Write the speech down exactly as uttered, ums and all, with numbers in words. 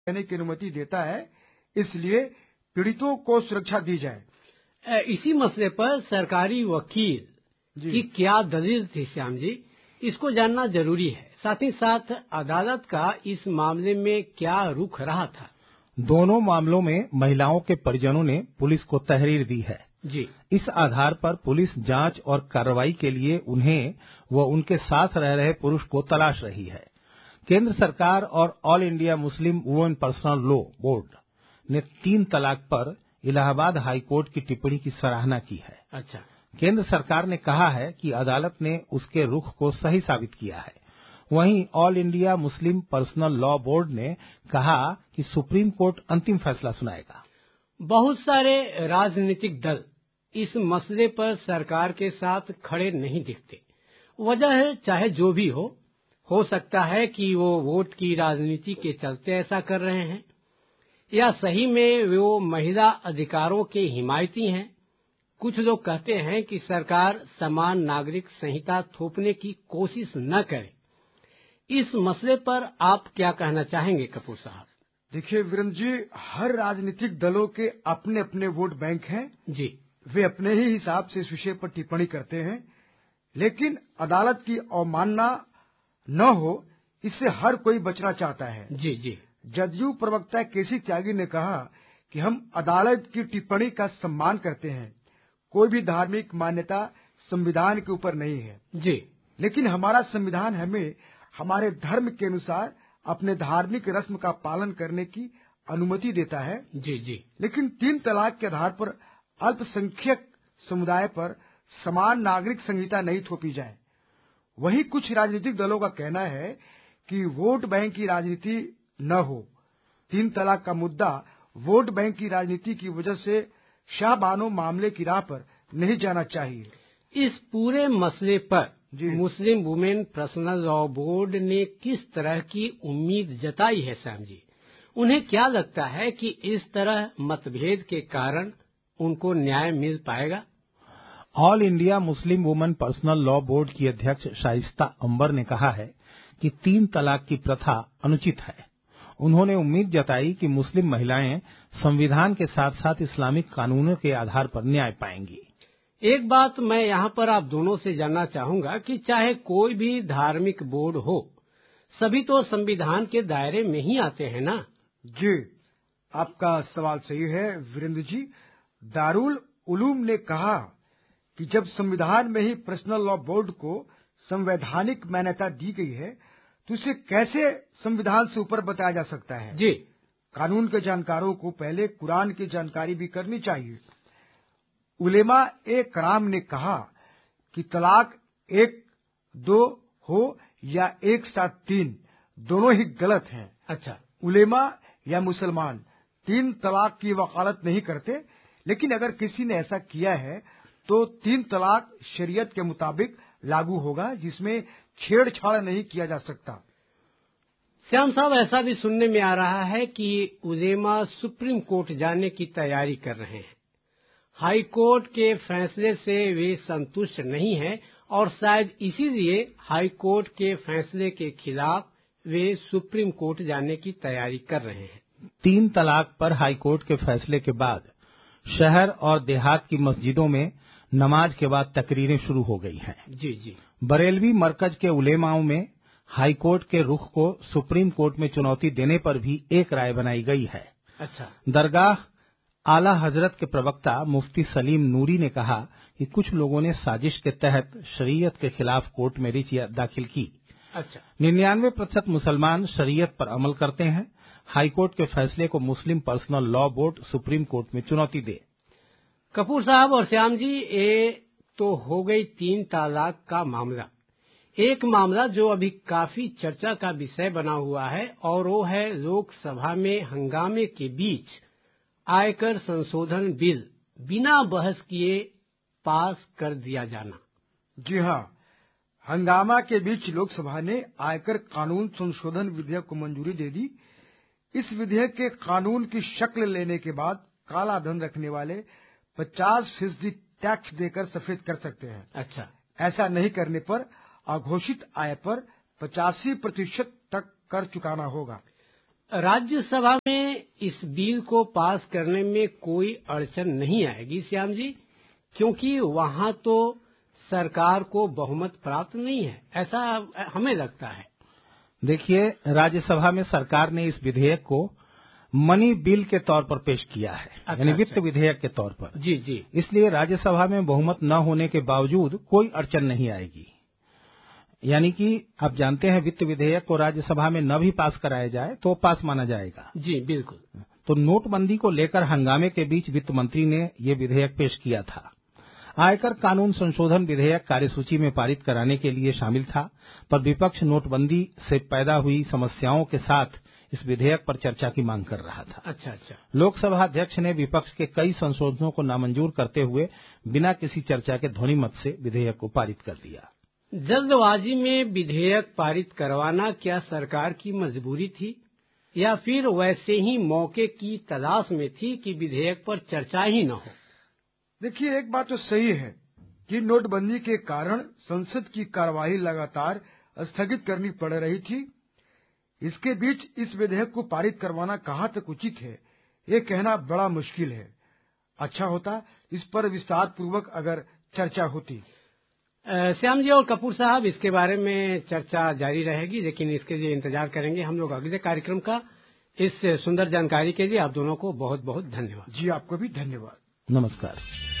रहने की अनुमति देता है, इसलिए पीड़ितों को सुरक्षा दी जाए। इसी मसले पर सरकारी वकील की क्या दलील थी श्याम जी, इसको जानना जरूरी है। साथ ही साथ अदालत का इस मामले में क्या रुख रहा था? दोनों मामलों में महिलाओं के परिजनों ने पुलिस को तहरीर दी है जी। इस आधार पर पुलिस जांच और कार्रवाई के लिए उन्हें व उनके साथ रह रहे पुरुष को तलाश रही है। केंद्र सरकार और all India Muslim women personal law board ने तीन तलाक पर इलाहाबाद हाई कोर्ट की टिप्पणी की सराहना की है। अच्छा। केंद्र सरकार ने कहा है कि अदालत ने उसके रुख को सही साबित किया है। वहीं all India Muslim personal law board ने कहा कि सुप्रीम कोर्ट अंतिम फैसला सुनाएगा। बहुत सारे राजनीतिक दल इस मसले पर सरकार के साथ खड़े नहीं दिखते। वजह है चाहे जो भी हो हो सकता है कि वो वोट की राजनीति के चलते ऐसा कर रहे हैं, या सही में वो महिला अधिकारों के हिमायती हैं। कुछ लोग कहते हैं कि सरकार समान नागरिक संहिता थोपने की कोशिश न करे। इस मसले पर आप क्या कहना चाहेंगे कपूर साहब? देखिए वीरेंद्र जी, हर राजनीतिक दलों के अपने अपने वोट बैंक हैं जी। वे अपने ही हिसाब से इस विषय पर टिप्पणी करते हैं, लेकिन अदालत की अवमानना न हो इससे हर कोई बचना चाहता है। जी जी। जदयू प्रवक्ता केसी त्यागी ने कहा कि हम अदालत की टिप्पणी का सम्मान करते हैं। कोई भी धार्मिक मान्यता संविधान के ऊपर नहीं है जी, लेकिन हमारा संविधान हमें हमारे धर्म के अनुसार अपने धार्मिक रस्म का पालन करने की अनुमति देता है। जी जी। लेकिन तीन तलाक के आधार पर अल्पसंख्यक समुदाय पर समान नागरिक संहिता नहीं थोपी जाए। वहीं कुछ राजनीतिक दलों का कहना है कि वोट बैंक की राजनीति न हो। तीन तलाक का मुद्दा वोट बैंक की राजनीति की वजह से शाहबानो मामले की राह पर नहीं जाना चाहिए। इस पूरे मसले पर Muslim women personal law board ने किस तरह की उम्मीद जताई है श्याम जी? उन्हें क्या लगता है कि इस तरह मतभेद के कारण उनको न्याय मिल पाएगा? All India Muslim women personal law board की अध्यक्ष शाइस्ता अंबर ने कहा है कि तीन तलाक की प्रथा अनुचित है। उन्होंने उम्मीद जताई कि मुस्लिम महिलाएं संविधान के साथ साथ इस्लामिक कानूनों के आधार पर न्याय पाएंगी। एक बात मैं यहाँ पर आप दोनों से जानना चाहूंगा कि चाहे कोई भी धार्मिक बोर्ड हो, सभी तो संविधान के दायरे में ही आते हैं ना? जी, आपका सवाल सही है वीरेंद्र जी। दारुल उलूम ने कहा कि जब संविधान में ही पर्सनल लॉ बोर्ड को संवैधानिक मान्यता दी गई है तो इसे कैसे संविधान से ऊपर बताया जा सकता है? जी, कानून के जानकारों को पहले कुरान की जानकारी भी करनी चाहिए। उलेमा ए कराम ने कहा कि तलाक एक दो हो या एक साथ तीन, दोनों ही गलत हैं। अच्छा। उलेमा या मुसलमान तीन तलाक की वकालत नहीं करते, लेकिन अगर किसी ने ऐसा किया है तो तीन तलाक शरीयत के मुताबिक लागू होगा, जिसमें छेड़छाड़ नहीं किया जा सकता। श्याम साहब, ऐसा भी सुनने में आ रहा है कि उलेमा सुप्रीम कोर्ट जाने की तैयारी कर रहे हैं। हाई कोर्ट के फैसले से वे संतुष्ट नहीं हैं और शायद इसीलिए हाई कोर्ट के फैसले के खिलाफ वे सुप्रीम कोर्ट जाने की तैयारी कर रहे हैं। तीन तलाक पर हाई कोर्ट के फैसले के बाद शहर और देहात की मस्जिदों में नमाज के बाद तकरीरें शुरू हो गई हैं। जी जी। बरेलवी मरकज के उलेमाओं में हाई कोर्ट के रुख को सुप्रीम कोर्ट में चुनौती देने पर भी एक राय बनाई गई है। अच्छा। दरगाह आला हजरत के प्रवक्ता मुफ्ती सलीम नूरी ने कहा कि कुछ लोगों ने साजिश के तहत शरीयत के खिलाफ कोर्ट में रिच दाखिल की। अच्छा। निन्यानवे प्रतिशत मुसलमान शरीयत पर अमल करते हैं। हाईकोर्ट के फैसले को मुस्लिम personal law board supreme court में चुनौती दे। कपूर साहब और श्याम जी, ये तो हो गई तीन तलाक का मामला। एक मामला जो अभी काफी चर्चा का विषय बना हुआ है और वो है लोकसभा में हंगामे के बीच आयकर संशोधन बिल बिना बहस किए पास कर दिया जाना। जी हाँ, हंगामा के बीच लोकसभा ने आयकर कानून संशोधन विधेयक को मंजूरी दे दी। इस विधेयक के कानून की शक्ल लेने के बाद काला धन रखने वाले पचास फीसदी टैक्स देकर सफेद कर सकते हैं। अच्छा। ऐसा नहीं करने पर अघोषित आय पर पचासी प्रतिशत तक कर चुकाना होगा। राज्यसभा में इस बिल को पास करने में कोई अड़चन नहीं आएगी श्याम जी, क्योंकि वहां तो सरकार को बहुमत प्राप्त नहीं है, ऐसा हमें लगता है। देखिए, राज्यसभा में सरकार ने इस विधेयक को मनी बिल के तौर पर पेश किया है, अच्छा, यानी वित्त अच्छा। विधेयक के तौर पर। जी जी। इसलिए राज्यसभा में बहुमत न होने के बावजूद कोई अड़चन नहीं आएगी। यानी कि आप जानते हैं, वित्त विधेयक को राज्यसभा में न भी पास कराया जाए तो पास माना जाएगा। जी बिल्कुल। तो नोटबंदी को लेकर हंगामे के बीच वित्त मंत्री ने ये विधेयक पेश किया था। आयकर कानून संशोधन विधेयक कार्यसूची में पारित कराने के लिए शामिल था, पर विपक्ष नोटबंदी से पैदा हुई समस्याओं के साथ इस विधेयक पर चर्चा की मांग कर रहा था। अच्छा अच्छा। लोकसभा अध्यक्ष ने विपक्ष के कई संशोधनों को नामंजूर करते हुए बिना किसी चर्चा के ध्वनिमत से विधेयक को पारित कर दिया। जल्दबाजी में विधेयक पारित करवाना क्या सरकार की मजबूरी थी, या फिर वैसे ही मौके की तलाश में थी कि विधेयक पर चर्चा ही न हो? देखिए, एक बात तो सही है कि नोटबंदी के कारण संसद की कार्यवाही लगातार स्थगित करनी पड़ रही थी। इसके बीच इस विधेयक को पारित करवाना कहाँ तक उचित है, ये कहना बड़ा मुश्किल है। अच्छा होता इस पर विस्तार पूर्वक अगर चर्चा होती। श्याम जी और कपूर साहब, इसके बारे में चर्चा जारी रहेगी, लेकिन इसके लिए इंतजार करेंगे हम लोग अगले कार्यक्रम का। इस सुंदर जानकारी के लिए आप दोनों को बहुत बहुत धन्यवाद। जी, आपको भी धन्यवाद। नमस्कार।